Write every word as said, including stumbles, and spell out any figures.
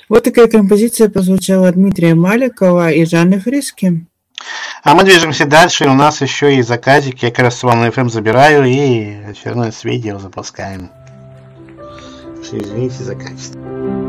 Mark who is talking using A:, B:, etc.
A: Вот такая композиция прозвучала от Дмитрия Маликова и Жанны Фриске.
B: А мы движемся дальше, у нас еще и заказик. Я как раз с Волны эф эм забираю и очередное с видео запускаем. Извините за качество.